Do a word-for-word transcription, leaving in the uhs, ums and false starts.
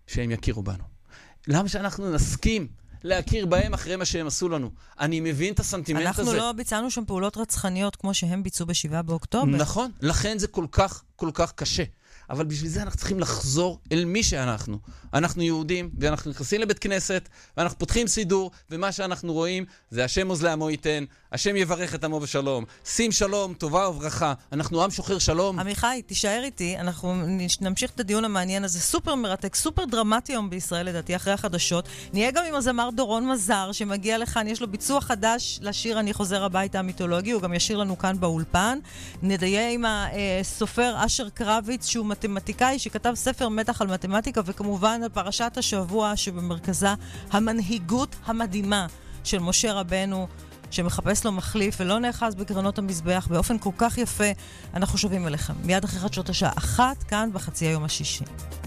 שהם יכירו בנו? למה שאנחנו נסכים להכיר בהם אחרי מה שהם עשו לנו? אני מבין את הסנטימנט אנחנו הזה. אנחנו לא ביצענו שם פעולות רצחניות כמו שהם ביצעו בשבעה באוקטובר. נכון, לכן זה כל כך, כל כך קשה. אבל בשביל זה אנחנו צריכים לחזור אל מי שאנחנו. אנחנו יהודים, ואנחנו נכנסים לבית כנסת, ואנחנו פותחים סידור, ומה שאנחנו רואים זה השם עוז לעמו ייתן, השם יברך את עמו בשלום, שים שלום, טובה וברכה, אנחנו עם שוחר שלום. עמיחי, תישאר איתי, אנחנו נמשיך את הדיון המעניין הזה, סופר מרתק, סופר דרמטי היום בישראל לדעתי, אחרי החדשות. נהיה גם עם הזמר דורון מזר, שמגיע לכאן, יש לו ביצוע חדש לשיר אני חוזר הביתה המיתולוגי, הוא גם ישיר לנו כאן באולפן. נדיה עם הסופר אשר קרביץ, שהוא מתמטיקאי שכתב ספר מתח על מתמטיקה, וכמובן על פרשת השבוע שבמרכזה המנהיגות המדהימה של משה רבנו, שמחפש לו מחליף ולא נאחז בקרנות המזבח באופן כל כך יפה. אנחנו שווים אליכם מיד אחרי חדשות השעה אחת כאן בחצי היום השישי.